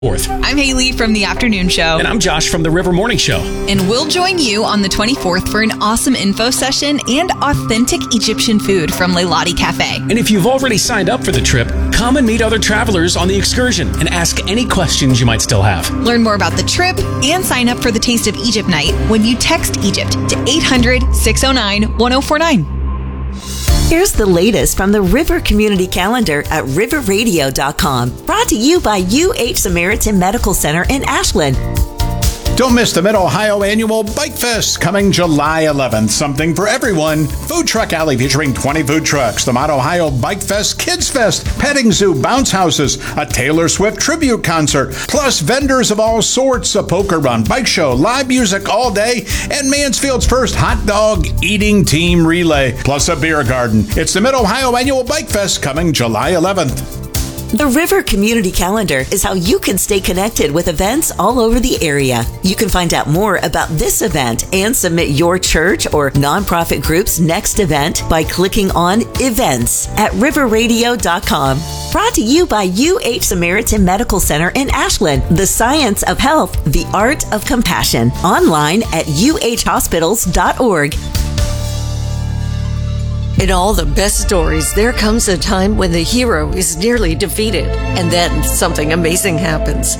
I'm Haley from The Afternoon Show. And I'm Josh from The River Morning Show. And we'll join you on the 24th for an awesome info session and authentic Egyptian food from Leilani Cafe. And if you've already signed up for the trip, come and meet other travelers on the excursion and ask any questions you might still have. Learn more about the trip and sign up for the Taste of Egypt night when you text Egypt to 800-609-1049. Here's the latest from the River Community Calendar at riverradio.com. Brought to you by UH Samaritan Medical Center in Ashland. Don't miss the Mid-Ohio Annual Bike Fest coming July 11th. Something for everyone. Food Truck Alley featuring 20 food trucks. The Mid-Ohio Bike Fest Kids Fest, petting zoo, bounce houses, a Taylor Swift tribute concert, plus vendors of all sorts, a poker run, bike show, live music all day, and Mansfield's first hot dog eating team relay, plus a beer garden. It's the Mid-Ohio Annual Bike Fest coming July 11th. The River Community Calendar is how you can stay connected with events all over the area. You can find out more about this event and submit your church or nonprofit group's next event by clicking on Events at riverradio.com. Brought to you by UH Samaritan Medical Center in Ashland. The science of health, the art of compassion. Online at uhhospitals.org. In all the best stories, there comes a time when the hero is nearly defeated, and then something amazing happens.